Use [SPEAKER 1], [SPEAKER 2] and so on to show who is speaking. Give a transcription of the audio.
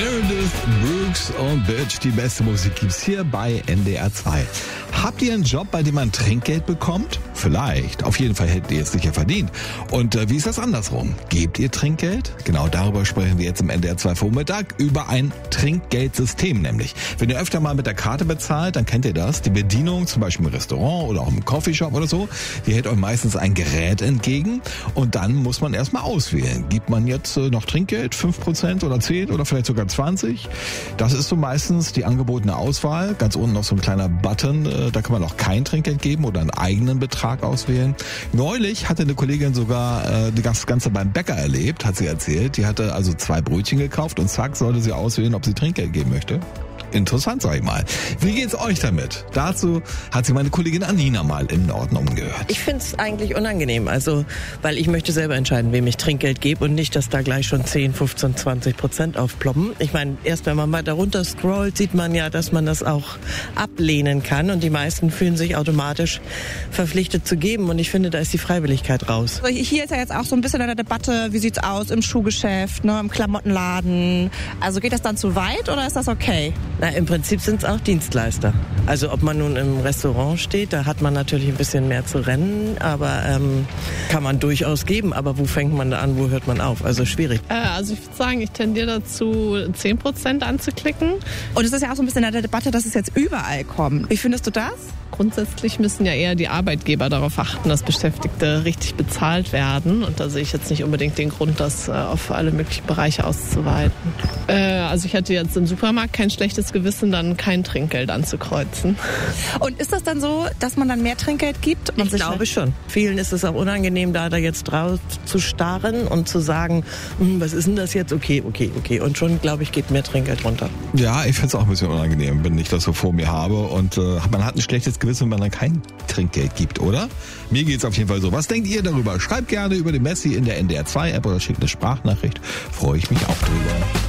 [SPEAKER 1] Meredith Brooks und Bitch, die beste Musik gibt's hier bei NDR 2. Habt ihr einen Job, bei dem man Trinkgeld bekommt? Vielleicht. Auf jeden Fall hättet ihr es sicher verdient. Und wie ist das andersrum? Gebt ihr Trinkgeld? Genau darüber sprechen wir jetzt im NDR 2 Vormittag, über ein Trinkgeldsystem nämlich. Wenn ihr öfter mal mit der Karte bezahlt, dann kennt ihr das. Die Bedienung, zum Beispiel im Restaurant oder auch im Coffeeshop oder so, die hält euch meistens ein Gerät entgegen und dann muss man erstmal auswählen. Gibt man jetzt noch Trinkgeld, 5% oder 10 oder vielleicht sogar 20? Das ist so meistens die angebotene Auswahl. Ganz unten noch so ein kleiner Button, da kann man auch kein Trinkgeld geben oder einen eigenen Betrag auswählen. Neulich hatte eine Kollegin sogar das Ganze beim Bäcker erlebt, hat sie erzählt. Die hatte also 2 Brötchen gekauft und zack, sollte sie auswählen, ob sie Trinkgeld geben möchte. Interessant, sag ich mal. Wie geht's euch damit? Dazu hat sich meine Kollegin Anina mal im Norden umgehört.
[SPEAKER 2] Ich find's eigentlich unangenehm, weil ich möchte selber entscheiden, wem ich Trinkgeld gebe und nicht, dass da gleich schon 10, 15, 20% aufploppen. Ich meine, erst wenn man mal darunter scrollt, sieht man ja, dass man das auch ablehnen kann und die meisten fühlen sich automatisch verpflichtet zu geben und ich finde, da ist die Freiwilligkeit raus.
[SPEAKER 3] Also hier ist ja jetzt auch so ein bisschen eine Debatte, wie sieht's aus im Schuhgeschäft, im Klamottenladen. Also geht das dann zu weit oder ist das okay?
[SPEAKER 2] Na, im Prinzip sind es auch Dienstleister. Also ob man nun im Restaurant steht, da hat man natürlich ein bisschen mehr zu rennen, aber kann man durchaus geben. Aber wo fängt man da an, wo hört man auf? Also schwierig.
[SPEAKER 4] Also ich würde sagen, ich tendiere dazu, 10% anzuklicken.
[SPEAKER 3] Und es ist ja auch so ein bisschen in der Debatte, dass es jetzt überall kommt. Wie findest du das?
[SPEAKER 4] Grundsätzlich müssen ja eher die Arbeitgeber darauf achten, dass Beschäftigte richtig bezahlt werden. Und da sehe ich jetzt nicht unbedingt den Grund, das auf alle möglichen Bereiche auszuweiten. Also ich hatte jetzt im Supermarkt kein schlechtes Gewissen, dann kein Trinkgeld anzukreuzen.
[SPEAKER 3] Und ist das dann so, dass man dann mehr Trinkgeld gibt?
[SPEAKER 2] Ich glaube schon. Vielen ist es auch unangenehm, da jetzt drauf zu starren und zu sagen, was ist denn das jetzt? Okay. Und schon, glaube ich, geht mehr Trinkgeld runter.
[SPEAKER 1] Ja, ich finde es auch ein bisschen unangenehm, wenn ich das so vor mir habe. Und man hat ein schlechtes Gewissen, wenn man dann kein Trinkgeld gibt, oder? Mir geht's auf jeden Fall so. Was denkt ihr darüber? Schreibt gerne über die Messi in der NDR 2 App oder schickt eine Sprachnachricht. Freue ich mich auch drüber.